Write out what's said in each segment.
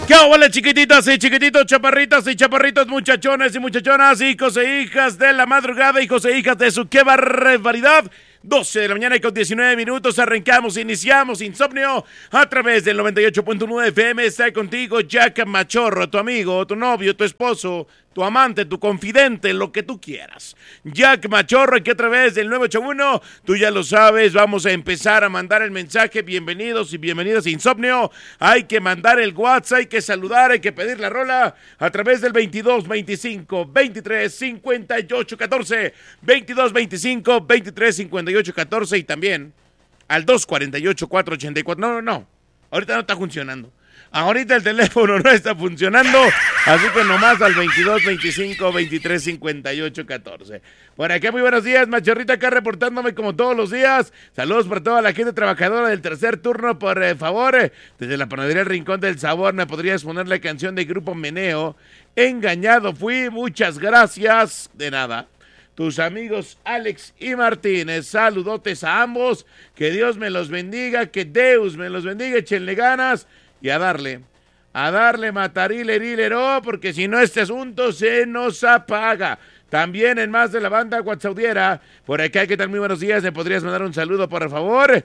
¿Qué hola, chiquititas y chiquititos, chaparritas y chaparritos, muchachones y muchachonas, hijos e hijas de la madrugada, hijos e hijas de su qué barbaridad? 12 de la mañana y con 19 minutos arrancamos, iniciamos Insomnio a través del 98.9 FM. Está contigo Jack Machorro, tu amigo, tu novio, tu esposo, tu amante, tu confidente, lo que tú quieras. Jack Machorro, que a través del 981, tú ya lo sabes, vamos a empezar a mandar el mensaje. Bienvenidos y bienvenidas a Insomnio. Hay que mandar el WhatsApp, hay que saludar, hay que pedir la rola a través del 22 25 23 58 14, 22 25 23 58 14 y también al 248 484. No, ahorita no está funcionando. Ahorita el teléfono no está funcionando, así que nomás al 22 25 23 58 14. Por acá, muy buenos días, Machorrita, acá reportándome como todos los días. Saludos para toda la gente trabajadora del tercer turno, por favor. Desde la panadería El Rincón del Sabor, ¿me podrías poner la canción de Grupo Meneo? Engañado fui, muchas gracias. De nada. Tus amigos Alex y Martínez, saludotes a ambos. Que Dios me los bendiga, que Deus me los bendiga, échenle ganas. Y a darle, matarile, porque si no este asunto se nos apaga. También en más de la banda guatsaudiera, por acá, ¿qué tal? Muy buenos días, ¿me podrías mandar un saludo, por favor?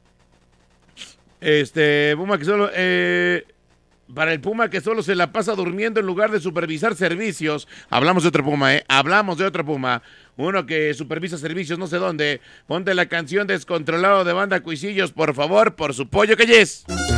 Puma que solo, para el Puma que solo se la pasa durmiendo en lugar de supervisar servicios. Hablamos de otro Puma, hablamos de otro Puma. Uno que supervisa servicios no sé dónde. Ponte la canción Descontrolado de banda Cuisillos, por favor, por su pollo que yes.